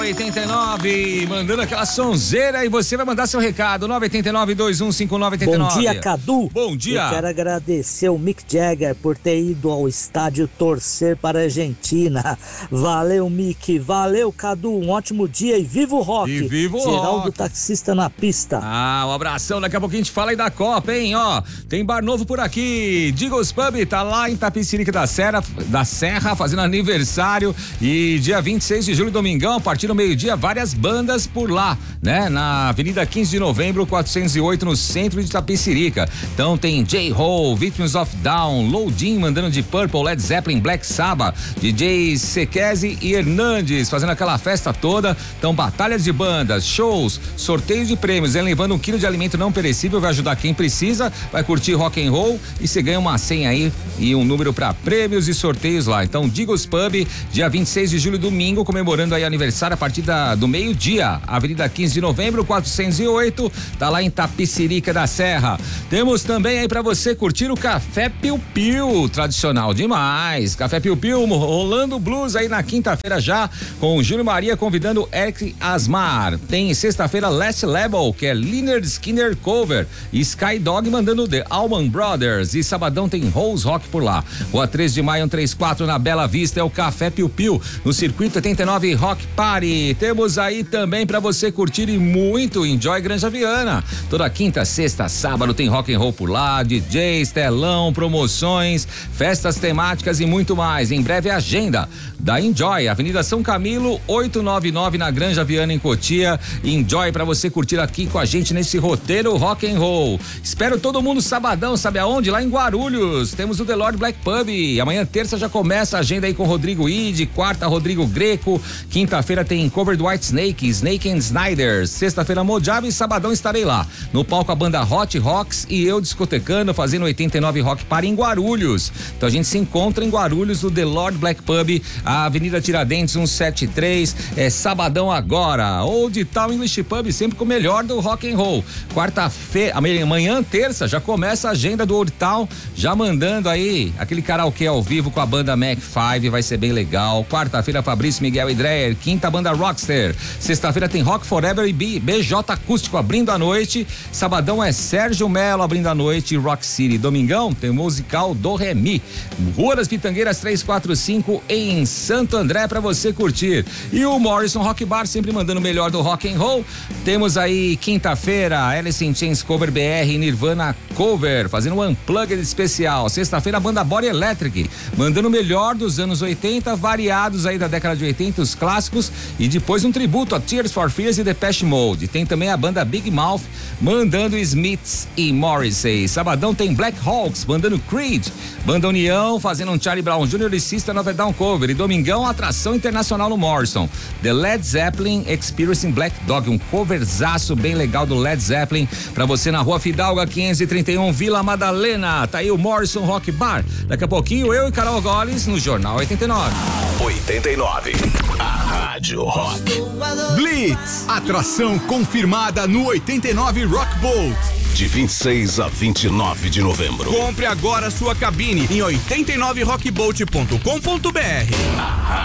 89, mandando aquela sonzeira, e você vai mandar seu recado, 989-215989. Bom dia, Cadu. Bom dia. Eu quero agradecer o Mick Jagger por ter ido ao estádio torcer para a Argentina. Valeu, Mick. Valeu, Cadu. Um ótimo dia e viva o rock. E viva o Geraldo, rock. taxista na pista. Um abração, daqui a pouquinho a gente fala aí da Copa, hein, ó. Tem bar novo por aqui, Digos Pub, tá lá em Tapicirica da Serra, fazendo aniversário, e dia 26 de julho, domingão, a partir do meio-dia, várias bandas por lá, né? Na Avenida 15 de Novembro, 408, no centro de Tapicirica. Então tem J-Ho, Victims of Down, Loadin mandando de Purple, Led Zeppelin, Black Sabbath, DJ Sequezi e Hernandes fazendo aquela festa toda. Então, batalhas de bandas, shows, sorteio de prêmios, levando 1 quilo de alimento não perecível, vai ajudar quem precisa, vai curtir rock and roll e você ganha uma senha aí e um número para prêmios e sorteios lá. Então, Digos Pub, dia 26 de julho, domingo, comemorando aí aniversário a partir do meio-dia, Avenida 15 de Novembro, 408, tá lá em Tapicirica da Serra. Temos também aí pra você curtir o Café Piu Piu, tradicional demais. Café Piu Piu, rolando blues aí na quinta-feira já, com o Júlio Maria convidando Eric Asmar. Tem sexta-feira Last Level, que é Lynyrd Skynyrd cover, e Sky Dog mandando The Allman Brothers, e sabadão tem Rose Rock por lá. Rua 3 de maio, 134, na Bela Vista, é o Café Piu Piu, no Circuito 89 Rock Party. Temos aí também pra você curtir e muito Enjoy Granja Viana. Toda quinta, sexta, sábado tem rock and roll por lá, DJs, telão, promoções, festas temáticas e muito mais. Em breve, a agenda da Enjoy, Avenida São Camilo, 899, na Granja Viana, em Cotia. Enjoy pra você curtir aqui com a gente nesse roteiro rock and roll. Espero todo mundo sabadão, sabe aonde? Lá em Guarulhos. Temos o The Lord Black Pub. Amanhã, terça, já começa a agenda aí com Rodrigo Ide, quarta, Rodrigo Greco, quinta-feira tem cover do White Snake, Snake and Snyder, sexta-feira Mojave, e sabadão estarei lá. No palco a banda Hot Rocks e eu discotecando, fazendo 89 Rock Party em Guarulhos. Então a gente se encontra em Guarulhos, no The Lord Black Pub, a Avenida Tiradentes 173, sabadão agora. Old Town English Pub, sempre com o melhor do rock and roll. Quarta-feira, amanhã, terça, já começa a agenda do Old Town, já mandando aí aquele karaokê ao vivo com a banda Mac 5, vai ser bem legal. Quarta-feira, Fabrício, Miguel e Dreyer, quinta, banda Rockster. Sexta-feira tem Rock Forever e BJ Acústico abrindo a noite. Sabadão é Sérgio Melo abrindo a noite, Rock City. Domingão tem o musical do Remi, Rua das Pitangueiras 345, em Santo André, pra você curtir. E o Morrison Rock Bar, sempre mandando o melhor do rock and roll. Temos aí quinta-feira Alice in Chains Cover BR e Nirvana Cover, fazendo um unplugged especial. Sexta-feira a banda Body Electric, mandando o melhor dos anos 80, variados aí da década de 80, os clássicos, e depois um tributo a Tears for Fears e Depeche Mode. Tem também a banda Big Mouth, mandando Smiths e Morrissey. Sabadão tem Black Hawks, mandando Creed, banda União, fazendo um Charlie Brown Jr. e System of a Down cover. E domingão, atração internacional no Morrison, The Led Zeppelin Experiencing Black Dog, um coverzaço bem legal do Led Zeppelin, pra você na Rua Fidalga 531, Vila Madalena. Tá aí o Morrison Rock Bar. Daqui a pouquinho eu e Carol Goles no Jornal 89. 89, a Rádio Rock. Blitz, atração confirmada no 89 Rock Boat. De 26 a 29 de novembro. Compre agora sua cabine em 89rockboat.com.br.